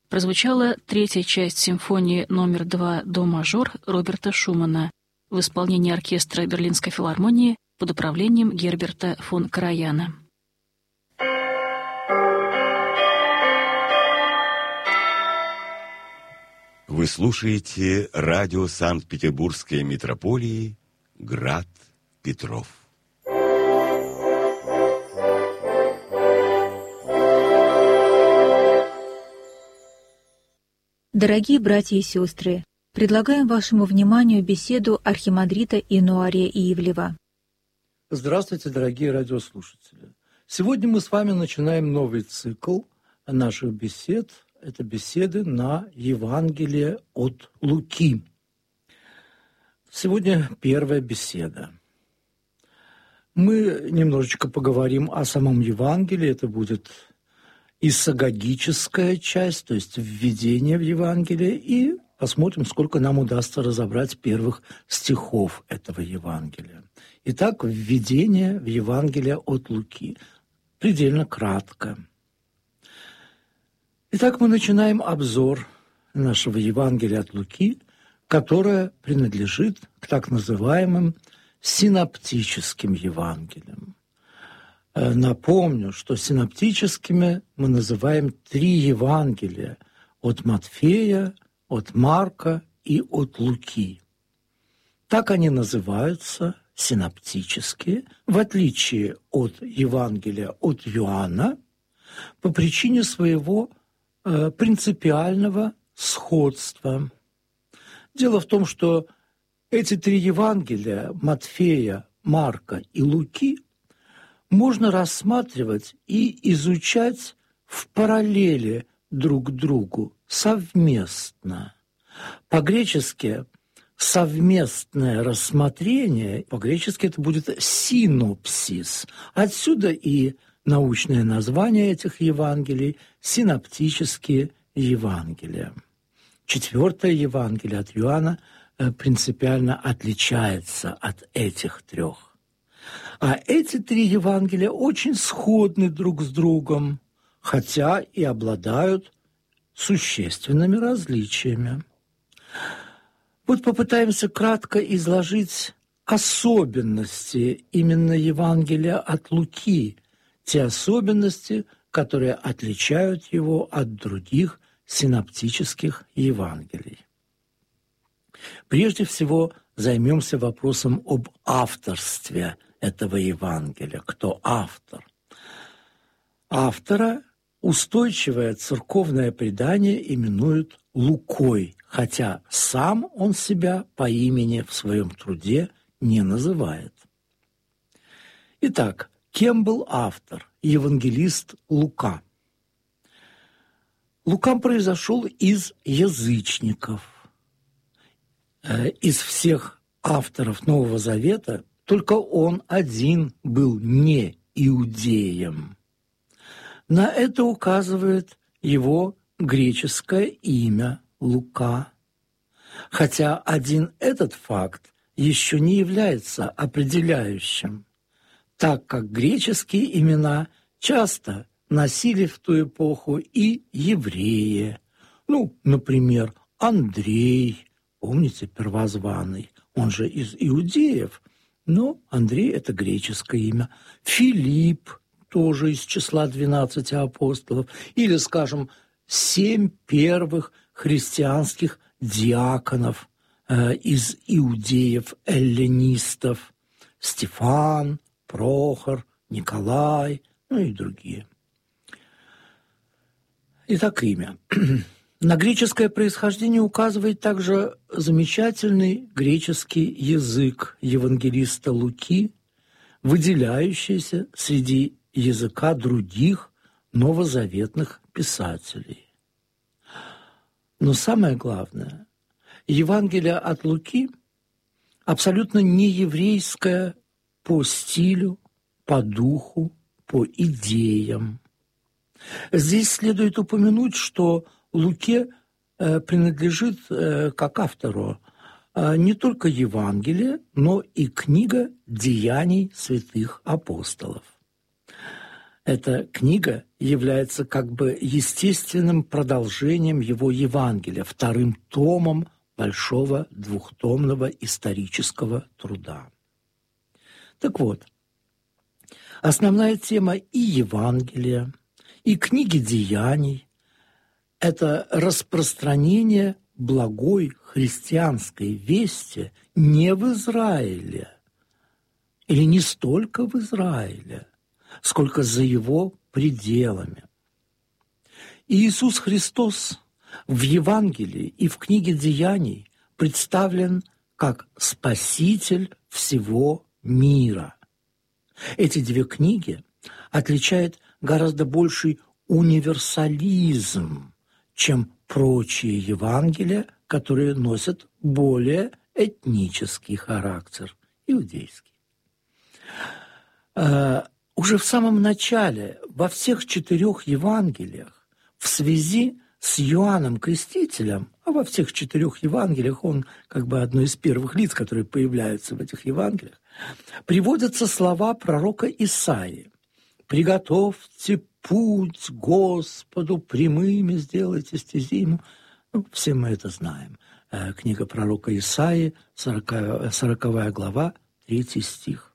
прозвучала третья часть симфонии номер 2 «До-мажор» Роберта Шумана в исполнении оркестра Берлинской филармонии под управлением Герберта фон Караяна. Вы слушаете радио Санкт-Петербургской митрополии «Град Петров». Дорогие братья и сестры, предлагаем вашему вниманию беседу архимандрита Инуария Ивлева. Здравствуйте, дорогие радиослушатели. Сегодня мы с вами начинаем новый цикл наших бесед. Это беседы на Евангелие от Луки. Сегодня первая беседа. Мы немножечко поговорим о самом Евангелии. Это будет исагогическая часть, то есть введение в Евангелие, и посмотрим, сколько нам удастся разобрать первых стихов этого Евангелия. Итак, введение в Евангелие от Луки. Предельно кратко. Итак, мы начинаем обзор нашего Евангелия от Луки, которое принадлежит к так называемым синоптическим Евангелиям. Напомню, что синоптическими мы называем 3 Евангелия от Матфея, от Марка и от Луки. Так они называются, синоптические, в отличие от Евангелия от Иоанна, по причине своего принципиального сходства. Дело в том, что эти 3 Евангелия, Матфея, Марка и Луки, можно рассматривать и изучать в параллели друг к другу, совместно. По-гречески совместное рассмотрение, по-гречески это будет синопсис. Отсюда и научное название этих Евангелий – синоптические Евангелия. 4 Евангелие от Иоанна принципиально отличается от этих 3. А эти 3 Евангелия очень сходны друг с другом, хотя и обладают существенными различиями. Вот попытаемся кратко изложить особенности именно Евангелия от Луки, те особенности, которые отличают его от других синоптических Евангелий. Прежде всего, займемся вопросом об авторстве этого Евангелия. Кто автор? Автора устойчивое церковное предание именует Лукой, хотя сам он себя по имени в своем труде не называет. Итак, кем был автор, евангелист Лука? Лука произошел из язычников. Из всех авторов Нового Завета только он один был не иудеем. На это указывает его греческое имя Лука. Хотя один этот факт еще не является определяющим, так как греческие имена часто носили в ту эпоху и евреи. Например, Андрей, помните, первозванный, он же из иудеев, но Андрей – это греческое имя. Филипп тоже из числа 12 апостолов. Или, скажем, 7 первых христианских диаконов из иудеев-эллинистов. Стефан, Прохор, Николай, и другие. Итак, имя. На греческое происхождение указывает также замечательный греческий язык евангелиста Луки, выделяющийся среди языка других новозаветных писателей. Но самое главное, Евангелие от Луки абсолютно не еврейское по стилю, по духу, по идеям. Здесь следует упомянуть, что Луке принадлежит как автору не только Евангелие, но и книга «Деяний святых апостолов». Эта книга является как бы естественным продолжением его Евангелия, вторым томом большого двухтомного исторического труда. Так вот, основная тема и Евангелия, и книги Деяний – это распространение благой христианской вести не в Израиле, или не столько в Израиле, сколько за его пределами. И Иисус Христос в Евангелии и в книге Деяний представлен как Спаситель всего мира. Эти две книги отличают гораздо больший универсализм, чем прочие Евангелия, которые носят более этнический характер, иудейский. Уже в самом начале, во всех 4 Евангелиях, в связи с Иоанном Крестителем, а во всех 4 Евангелиях он как бы одно из первых лиц, которые появляются в этих Евангелиях, приводятся слова пророка Исаии: «Приготовьте путь Господу, прямыми сделайте стези ему». Все мы это знаем. Книга пророка Исаии, 40 глава, 3 стих.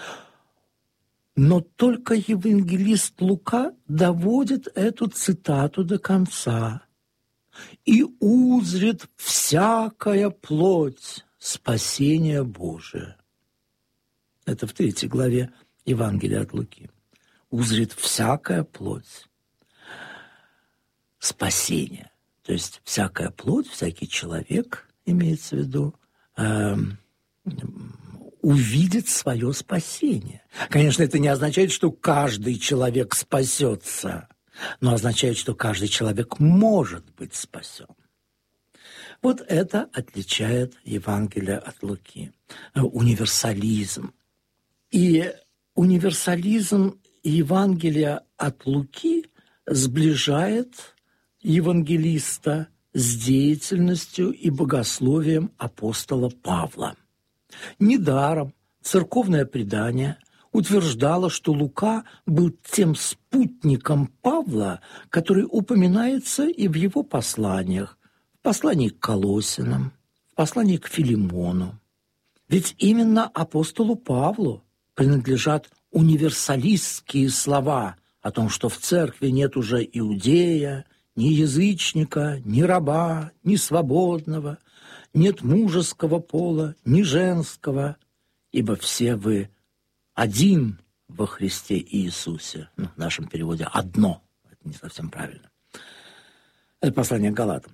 Но только евангелист Лука доводит эту цитату до конца. «И узрит всякая плоть спасения Божия». Это в 3 главе Евангелия от Луки. «Узрит всякая плоть спасения». То есть всякая плоть, всякий человек, имеется в виду, увидит свое спасение. Конечно, это не означает, что каждый человек спасется, но означает, что каждый человек может быть спасен. Вот это отличает Евангелие от Луки. Универсализм. И универсализм Евангелия от Луки сближает евангелиста с деятельностью и богословием апостола Павла. Недаром церковное предание утверждало, что Лука был тем спутником Павла, который упоминается и в его посланиях, в послании к Колоссянам, в послании к Филимону. Ведь именно апостолу Павлу принадлежат универсалистские слова о том, что в церкви нет уже иудея, ни язычника, ни раба, ни свободного, нет мужеского пола, ни женского, ибо все вы один во Христе Иисусе. В нашем переводе «одно». Это не совсем правильно. Это послание к Галатам.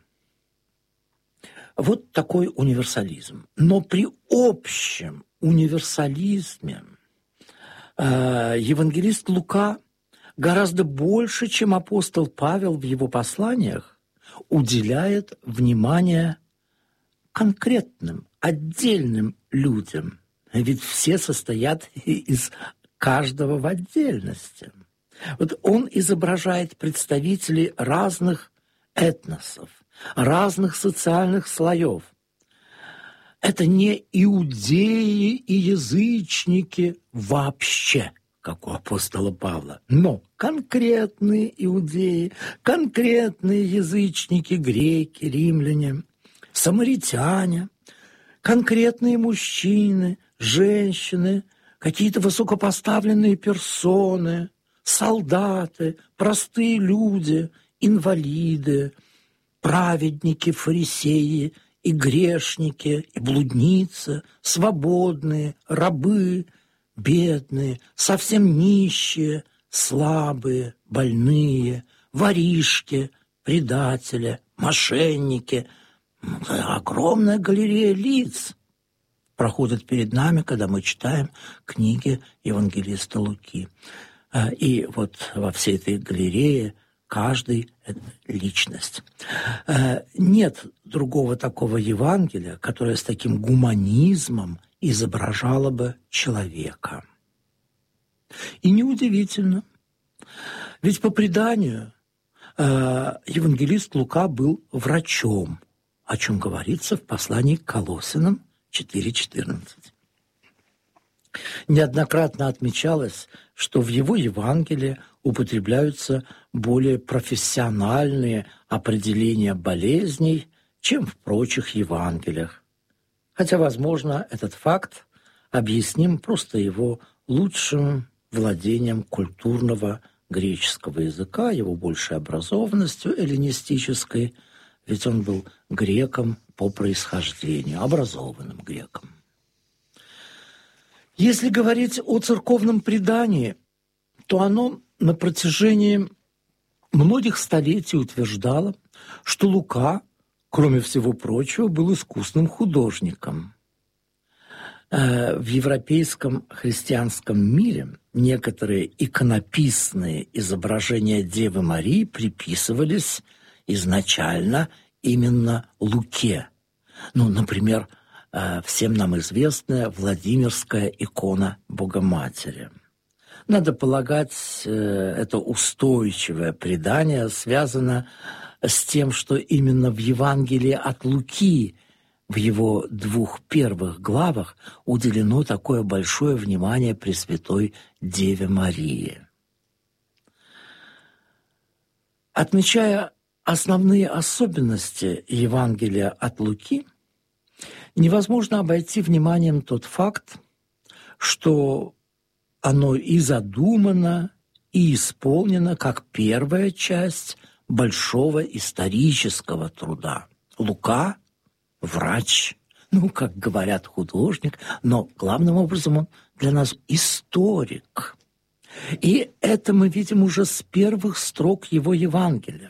Вот такой универсализм. Но при общем универсализме евангелист Лука гораздо больше, чем апостол Павел в его посланиях, уделяет внимание конкретным, отдельным людям. Ведь все состоят из каждого в отдельности. Вот он изображает представителей разных этносов, разных социальных слоев. Это не иудеи и язычники вообще, как у апостола Павла, но конкретные иудеи, конкретные язычники, греки, римляне, самаритяне, конкретные мужчины, женщины, какие-то высокопоставленные персоны, солдаты, простые люди, инвалиды, праведники, фарисеи и грешники, и блудницы, свободные, рабы, бедные, совсем нищие, слабые, больные, воришки, предатели, мошенники. Огромная галерея лиц проходит перед нами, когда мы читаем книги евангелиста Луки. И вот во всей этой галерее каждый – это личность. Нет другого такого Евангелия, которое с таким гуманизмом изображало бы человека. И неудивительно, ведь по преданию евангелист Лука был врачом, о чем говорится в послании к Колоссянам 4:14. Неоднократно отмечалось, что в его Евангелии употребляются более профессиональные определения болезней, чем в прочих Евангелиях. Хотя, возможно, этот факт объясним просто его лучшим владением культурного греческого языка, его большей образованностью эллинистической, ведь он был греком по происхождению, образованным греком. Если говорить о церковном предании, то оно на протяжении многих столетий утверждало, что Лука, кроме всего прочего, был искусным художником. В европейском христианском мире некоторые иконописные изображения Девы Марии приписывались изначально именно Луке. Например, всем нам известная Владимирская икона Богоматери. Надо полагать, это устойчивое предание связано с тем, что именно в Евангелии от Луки, в его 2 первых главах, уделено такое большое внимание Пресвятой Деве Марии. Отмечая основные особенности Евангелия от Луки, невозможно обойти вниманием тот факт, что оно и задумано, и исполнено как первая часть большого исторического труда. Лука – врач, как говорят, художник, но главным образом он для нас историк. И это мы видим уже с первых строк его Евангелия.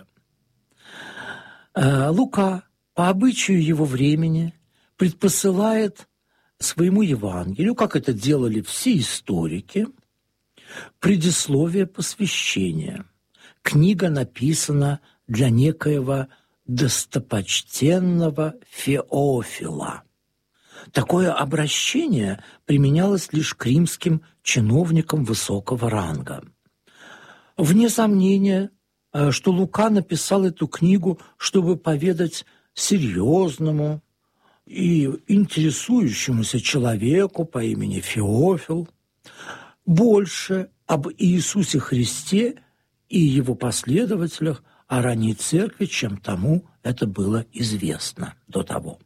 Лука, по обычаю его времени, предпосылает своему Евангелию, как это делали все историки, предисловие посвящения. Книга написана для некоего достопочтенного Феофила. Такое обращение применялось лишь к римским чиновникам высокого ранга. Вне сомнения, что Лука написал эту книгу, чтобы поведать серьезному и интересующемуся человеку по имени Феофил больше об Иисусе Христе и его последователях, о ранней церкви, чем тому это было известно до того.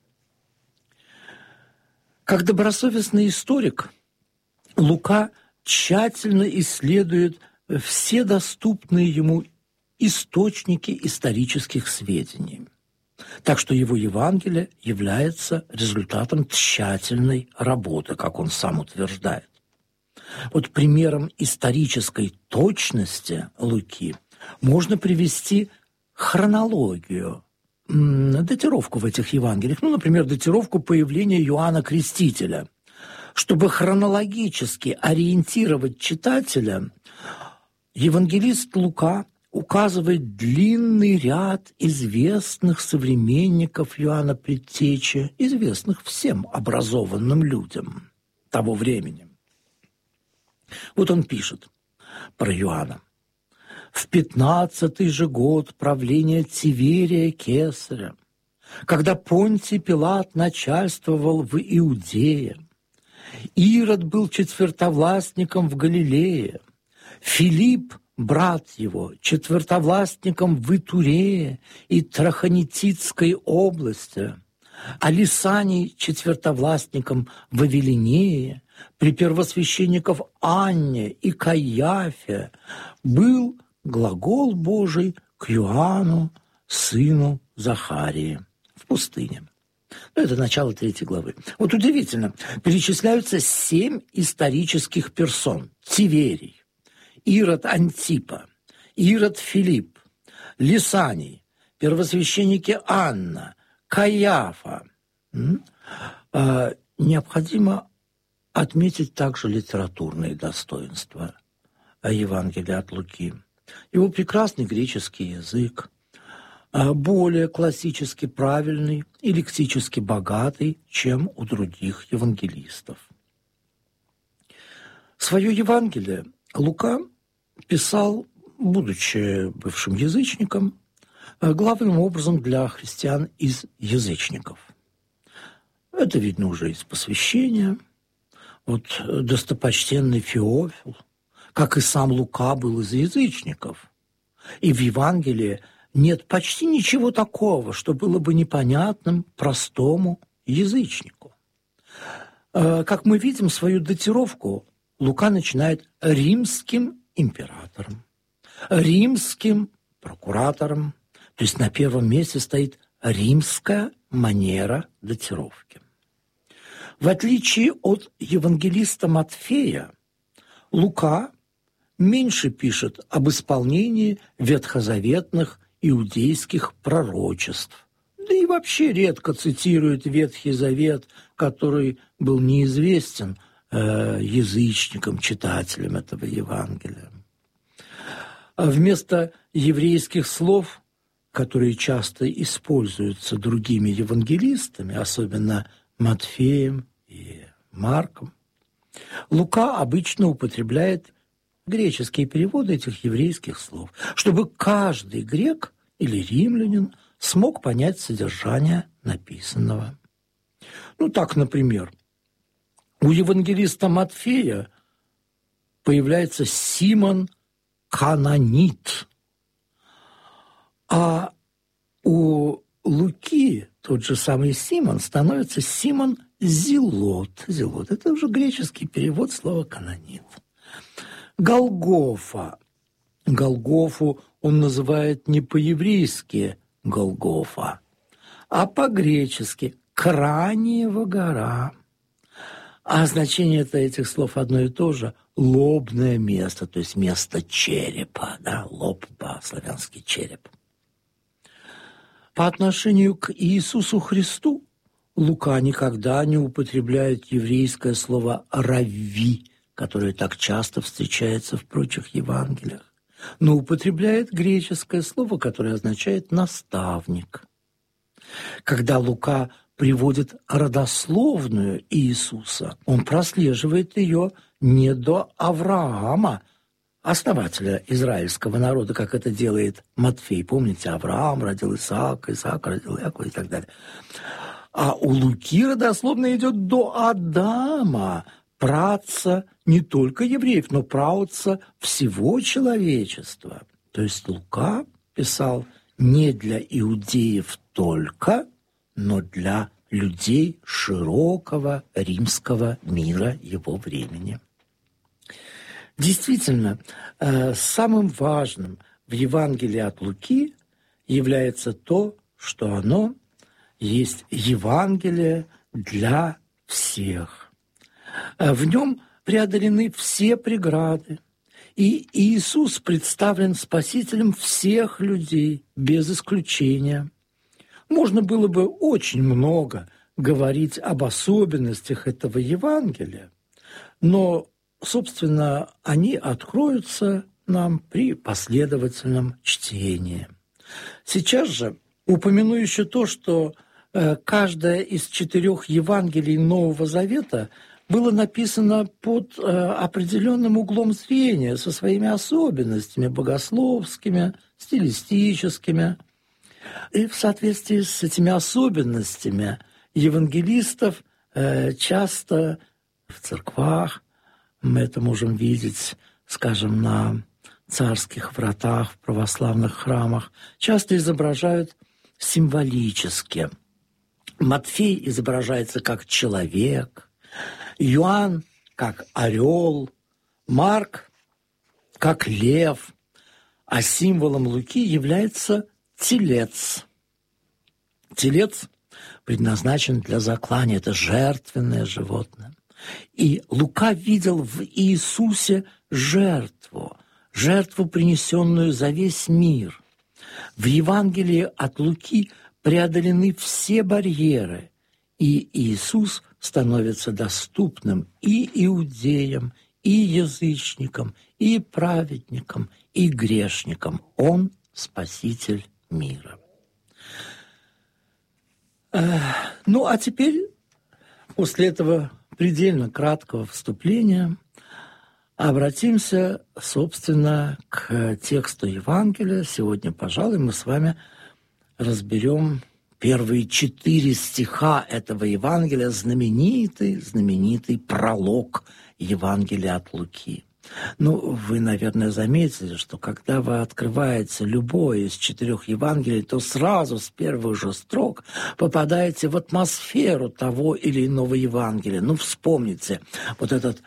Как добросовестный историк, Лука тщательно исследует все доступные ему источники исторических сведений. Так что его Евангелие является результатом тщательной работы, как он сам утверждает. Примером исторической точности Луки можно привести хронологию, датировку в этих Евангелиях. Например, датировку появления Иоанна Крестителя. Чтобы хронологически ориентировать читателя, евангелист Лука указывает длинный ряд известных современников Иоанна Предтечи, известных всем образованным людям того времени. Он пишет про Иоанна. В 15-й же год правления Тиверия Кесаря, когда Понтий Пилат начальствовал в Иудее, Ирод был четвертовластником в Галилее, Филипп, брат его, четвертовластником в Итурее и Трахонитидской области, а Лисаний четвертовластником в Вавилинее, при первосвященников Анне и Каиафе был глагол Божий к Иоанну, сыну Захарии, в пустыне. Это начало 3 главы. Удивительно, перечисляются 7 исторических персон. Тиверий, Ирод Антипа, Ирод Филипп, Лисаний, первосвященники Анна, Каиафа. Необходимо отметить также литературные достоинства Евангелия от Луки. Его прекрасный греческий язык, более классически правильный и лексически богатый, чем у других евангелистов. Свое Евангелие Лука писал, будучи бывшим язычником, главным образом для христиан из язычников. Это видно уже из посвящения. вот достопочтенный Феофил, как и сам Лука, был из язычников. И в Евангелии нет почти ничего такого, что было бы непонятным простому язычнику. Как мы видим, свою датировку Лука начинает римским императором, римским прокуратором, то есть на первом месте стоит римская манера датировки. В отличие от евангелиста Матфея, Лука меньше пишет об исполнении ветхозаветных иудейских пророчеств, да и вообще редко цитирует Ветхий Завет, который был неизвестен язычникам, читателям этого Евангелия. А вместо еврейских слов, которые часто используются другими евангелистами, особенно Матфеем и Марком, Лука обычно употребляет греческие переводы этих еврейских слов, чтобы каждый грек или римлянин смог понять содержание написанного. Ну так, например, у евангелиста Матфея появляется Симон Кананит, а у Луки тот же самый Симон становится Симон Зелот. Зелот – это уже греческий перевод слова «канонит». Голгофа. Голгофу он называет не по-еврейски Голгофа, а по-гречески Краниева гора. А значение этих слов одно и то же – лобное место, то есть место черепа, да, лоб по-славянски череп. По отношению к Иисусу Христу Лука никогда не употребляет еврейское слово «равви», которое так часто встречается в прочих Евангелиях, но употребляет греческое слово, которое означает «наставник». Когда Лука приводит родословную Иисуса, он прослеживает ее не до Авраама, основателя израильского народа, как это делает Матфей. Помните, Авраам родил Исаака, Исаак родил Якова и так далее. А у Луки родословная идет до Адама, праотца не только евреев, но праотца всего человечества. То есть Лука писал не для иудеев только, но для людей широкого римского мира его времени. Действительно, самым важным в Евангелии от Луки является то, что оно есть Евангелие для всех. В нем преодолены все преграды, и Иисус представлен Спасителем всех людей, без исключения. Можно было бы очень много говорить об особенностях этого Евангелия, но собственно, они откроются нам при последовательном чтении. Сейчас же упомяну еще то, что каждое из 4 Евангелий Нового Завета было написано под определенным углом зрения, со своими особенностями богословскими, стилистическими. И в соответствии с этими особенностями евангелистов часто в церквах, мы это можем видеть, скажем, на царских вратах, в православных храмах, часто изображают символически. Матфей изображается как человек, Иоанн как орел, Марк как лев, а символом Луки является телец. Телец предназначен для заклания, это жертвенное животное. И Лука видел в Иисусе жертву, принесенную за весь мир. В Евангелии от Луки преодолены все барьеры, и Иисус становится доступным и иудеям, и язычникам, и праведникам, и грешникам. Он Спаситель мира. Ну, а теперь, после этого предельно краткого вступления, обратимся, собственно, к тексту Евангелия. Сегодня, пожалуй, мы с вами разберем Первые 4 стиха этого Евангелия – знаменитый пролог Евангелия от Луки. Ну, вы, наверное, заметили, что когда вы открываете любое из 4 Евангелий, то сразу с первых же строк попадаете в атмосферу того или иного Евангелия. Ну, вспомните вот этот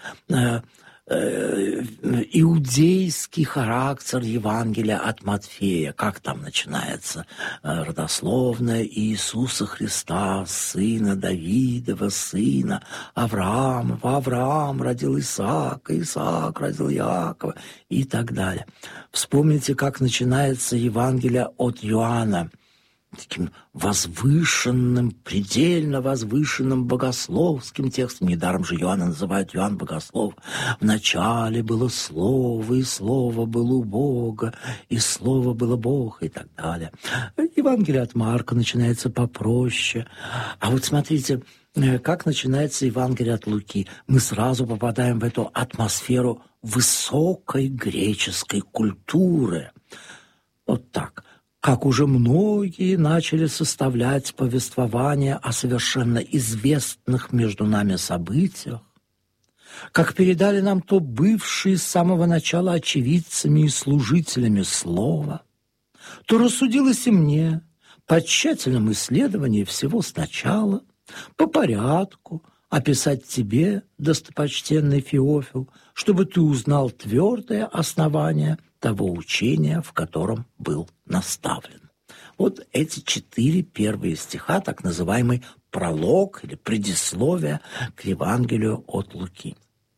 иудейский характер Евангелия от Матфея, как там начинается родословная Иисуса Христа, сына Давидова, сына Авраамова. Авраам родил Исаака, Исаак родил Иакова и так далее. Вспомните, как начинается Евангелие от Иоанна, таким возвышенным, предельно возвышенным богословским текстом. Недаром же Иоанна называют Иоанн Богослов. «Вначале было Слово, и Слово было у Бога, и Слово было Бог», и так далее. Евангелие от Марка начинается попроще. А вот смотрите, как начинается Евангелие от Луки. Мы сразу попадаем в эту атмосферу высокой греческой культуры. Вот так. Как уже многие начали составлять повествование о совершенно известных между нами событиях, как передали нам то бывшие с самого начала очевидцами и служителями слова, то рассудилось и мне по тщательному исследованию всего сначала, по порядку, описать тебе, достопочтенный Феофил, чтобы ты узнал твердое основание того учения, в котором был наставлен. Вот эти 4 первые стиха, так называемый пролог или предисловие к Евангелию от Луки.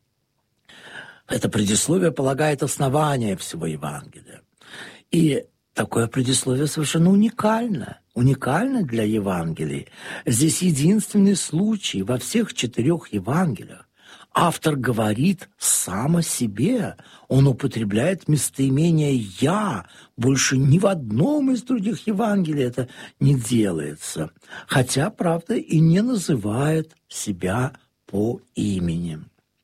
Это предисловие полагает основание всего Евангелия. И такое предисловие совершенно уникально для Евангелий. Здесь единственный случай во всех 4 Евангелиях. Автор говорит сам о себе. Он употребляет местоимение «я». Больше ни в одном из других Евангелий это не делается. Хотя, правда, и не называет себя по имени.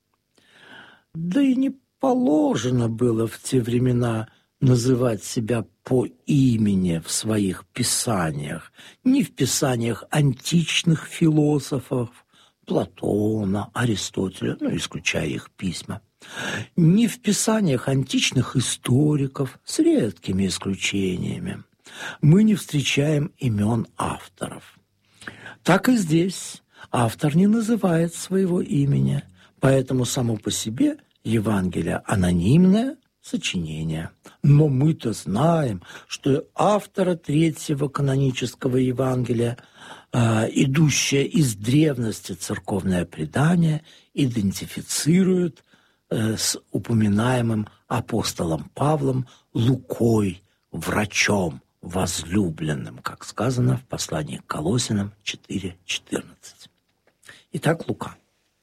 Да и не положено было в те времена называть себя по имени в своих писаниях. Ни в писаниях античных философов, Платона, Аристотеля, исключая их письма, ни в писаниях античных историков, с редкими исключениями, мы не встречаем имен авторов. Так и здесь автор не называет своего имени, поэтому само по себе Евангелие анонимное сочинение. Но мы-то знаем, что автора 3-го канонического Евангелия, идущее из древности церковное предание, идентифицирует с упоминаемым апостолом Павлом Лукой, врачом возлюбленным, как сказано в послании к Колоссянам 4:14. Итак, Лука.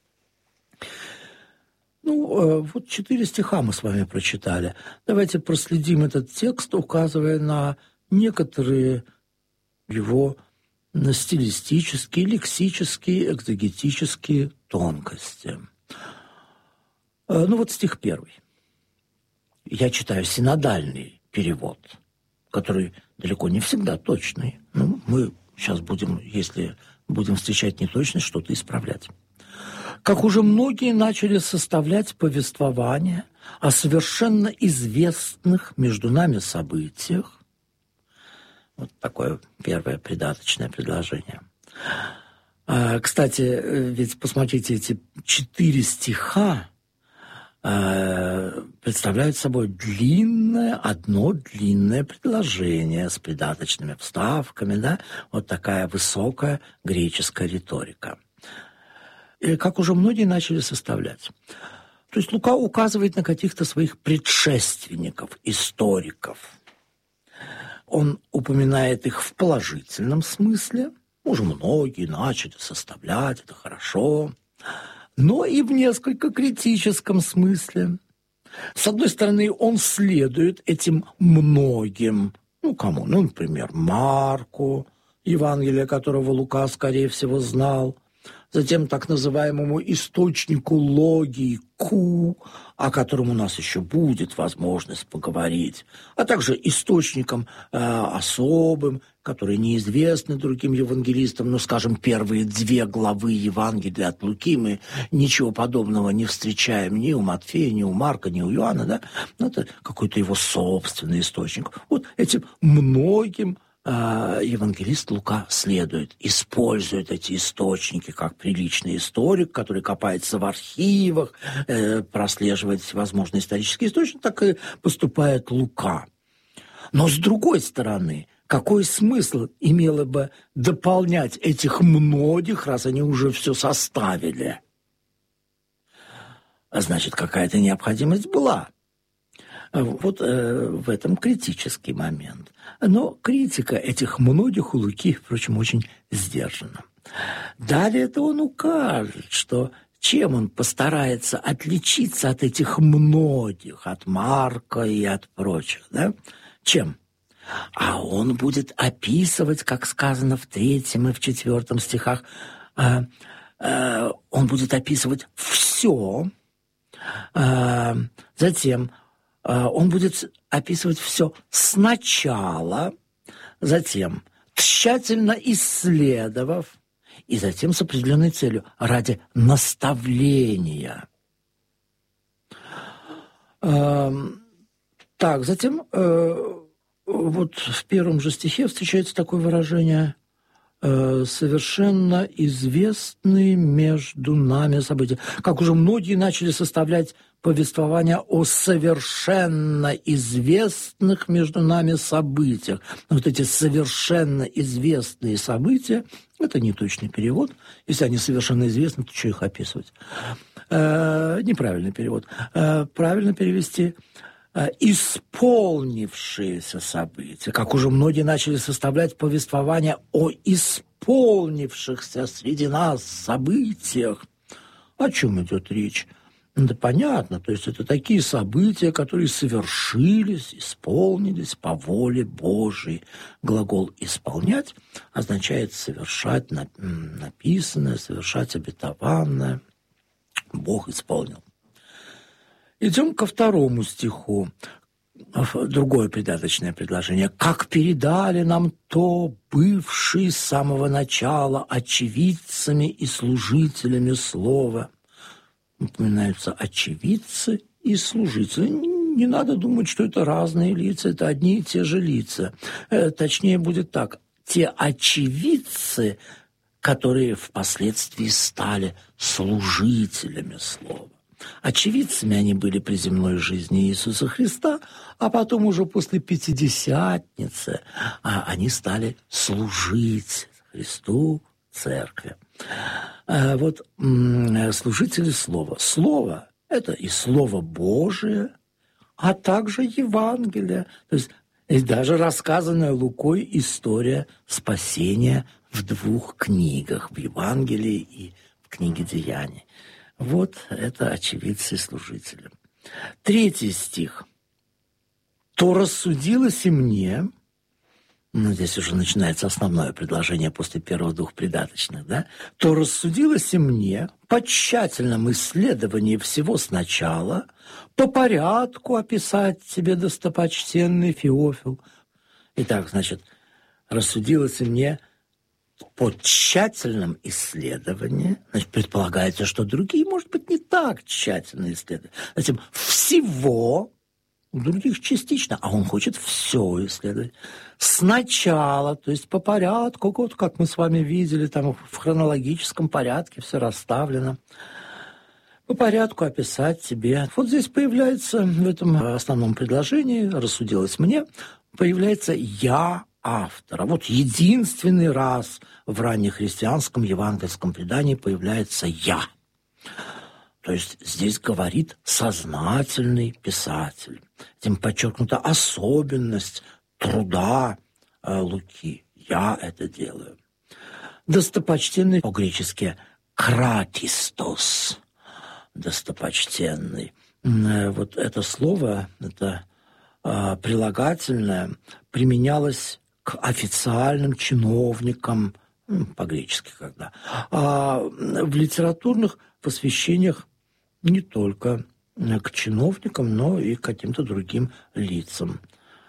Вот 4 стиха мы с вами прочитали. Давайте проследим этот текст, указывая на некоторые его стилистические, лексические, экзегетические тонкости. Вот стих 1. Я читаю синодальный перевод, который далеко не всегда точный. Мы сейчас будем, если будем встречать неточность, что-то исправлять. Как уже многие начали составлять повествование о совершенно известных между нами событиях. Вот такое первое придаточное предложение. Кстати, ведь посмотрите, эти 4 стиха представляют собой одно длинное предложение с придаточными вставками, да? Вот такая высокая греческая риторика. И как уже многие начали составлять. То есть Лука указывает на каких-то своих предшественников, историков. Он упоминает их в положительном смысле. Уже многие начали составлять, это хорошо. Но и в несколько критическом смысле. С одной стороны, он следует этим многим. Кому? Например, Марку, Евангелие которого Лука, скорее всего, знал. затем так называемому источнику логику, о котором у нас еще будет возможность поговорить, а также источникам особым, которые неизвестны другим евангелистам, но, скажем, первые 2 главы Евангелия от Луки мы ничего подобного не встречаем ни у Матфея, ни у Марка, ни у Иоанна, да? Это какой-то его собственный источник. Вот этим многим евангелист Лука следует, использует эти источники как приличный историк, который копается в архивах, прослеживает возможные исторические источники, так и поступает Лука. Но с другой стороны, какой смысл имело бы дополнять этих многих, раз они уже все составили? Значит, какая-то необходимость была. Вот в этом критический момент. Но критика этих многих у Луки, впрочем, очень сдержана. Далее-то он укажет, что чем он постарается отличиться от этих многих, от Марка и от прочих, да? Чем? А он будет описывать, как сказано в 3 и в 4 стихах, он будет описывать все, затем он будет описывать все сначала, затем тщательно исследовав, и затем с определенной целью, ради наставления. Так, затем вот в 1 же стихе встречается такое выражение «совершенно известные между нами события». Как уже многие начали составлять повествование о совершенно известных между нами событиях. Вот эти совершенно известные события – это неточный перевод. Если они совершенно известны, то что их описывать? Неправильный перевод. Правильно перевести «исполнившиеся события». Как уже многие начали составлять повествование о исполнившихся среди нас событиях. О чем идет речь? Да понятно, то есть это такие события, которые совершились, исполнились по воле Божией. Глагол «исполнять» означает совершать написанное, совершать обетованное. Бог исполнил. Идем ко 2 стиху. Другое придаточное предложение. «Как передали нам то, бывшие с самого начала очевидцами и служителями слова». Упоминаются очевидцы и служители. Не надо думать, что это разные лица, это одни и те же лица. Точнее будет так. Те очевидцы, которые впоследствии стали служителями слова. Очевидцами они были при земной жизни Иисуса Христа, а потом уже после Пятидесятницы они стали служить Христу, Церкви. Вот служители слова. Слово – это и Слово Божие, а также Евангелие. То есть и даже рассказанная Лукой история спасения в 2 книгах, в Евангелии и в книге Деяний. Вот это очевидцы и служители. 3 стих. «То рассудилось и мне». Здесь уже начинается основное предложение после первых 2 придаточных, да? «То рассудилось и мне по тщательном исследовании всего сначала, по порядку описать тебе, достопочтенный Феофил». Итак, значит, рассудилось и мне по тщательном исследовании, значит, предполагается, что другие, может быть, не так тщательно исследуют. Затем всего, у других частично, а он хочет все исследовать. Сначала, то есть по порядку, вот как мы с вами видели, там в хронологическом порядке все расставлено. По порядку описать тебе. Вот здесь появляется, в этом основном предложении, рассудилось мне, появляется «я» автора. Вот единственный раз в раннехристианском евангельском предании появляется «я». То есть здесь говорит сознательный писатель. Этим подчеркнута особенность труда Луки. Я это делаю. Достопочтенный, по-гречески «кратистос», достопочтенный. Вот это слово, это прилагательное, применялось к официальным чиновникам по-гречески когда. А в литературных посвящениях не только к чиновникам, но и к каким-то другим лицам.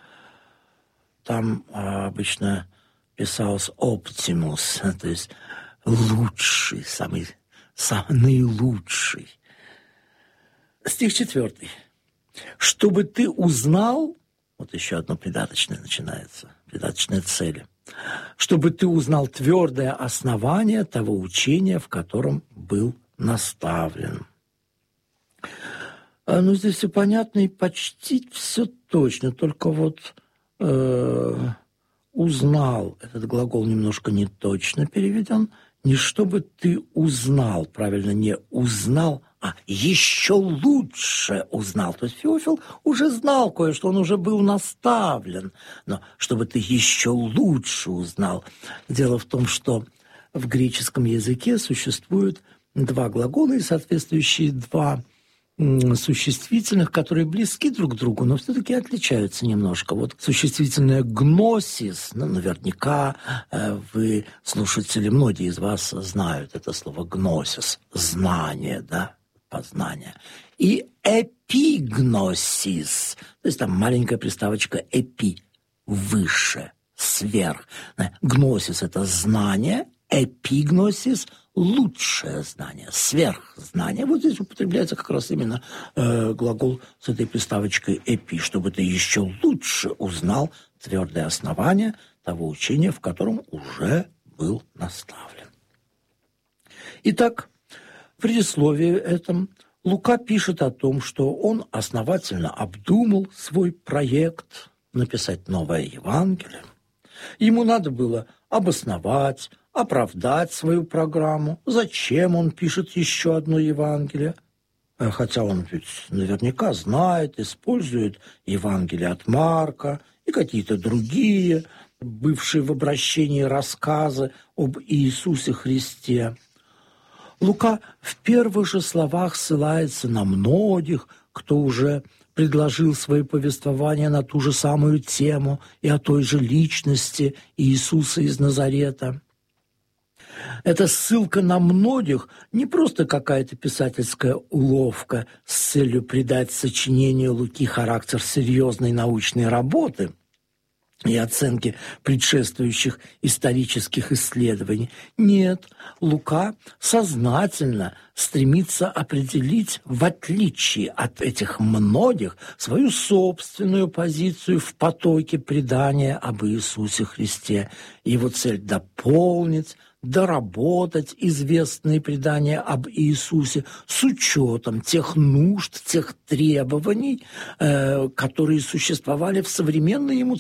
Там обычно писалось «оптимус», то есть лучший, самый наилучший. Стих 4. «Чтобы ты узнал», вот еще одно придаточное начинается, придаточная цель, «чтобы ты узнал твердое основание того учения, в котором был наставлен». Ну, здесь все понятно и почти все точно, только вот «узнал», этот глагол немножко неточно переведен, не «чтобы ты узнал», правильно, не «узнал», а «еще лучше узнал». То есть Феофил уже знал кое-что, он уже был наставлен, но чтобы ты еще лучше узнал. Дело в том, что в греческом языке существуют два глагола и соответствующие два существительных, которые близки друг к другу, но все-таки отличаются немножко. Вот существительное «гносис», наверняка вы, слушатели, многие из вас знают это слово «гносис», знание, да, познание. И «эпигносис», то есть там маленькая приставочка «эпи», выше, сверх. Гносис – это знание, эпигносис – лучшее знание, сверхзнание. Вот здесь употребляется как раз именно глагол с этой приставочкой «эпи», чтобы ты еще лучше узнал твердое основание того учения, в котором уже был наставлен. Итак, в предисловии этом Лука пишет о том, что он основательно обдумал свой проект написать новое Евангелие. Ему надо было обосновать, оправдать свою программу, зачем он пишет еще одно Евангелие. Хотя он ведь наверняка знает, использует Евангелие от Марка и какие-то другие, бывшие в обращении рассказы об Иисусе Христе. Лука в первых же словах ссылается на многих, кто уже предложил свои повествования на ту же самую тему и о той же личности Иисуса из Назарета. Эта ссылка на многих не просто какая-то писательская уловка с целью придать сочинению Луки характер серьезной научной работы и оценки предшествующих исторических исследований. Нет, Лука сознательно стремится определить, в отличие от этих многих, свою собственную позицию в потоке предания об Иисусе Христе. Его цель – дополнить, доработать известные предания об Иисусе с учетом тех нужд, тех требований, которые существовали в современной ему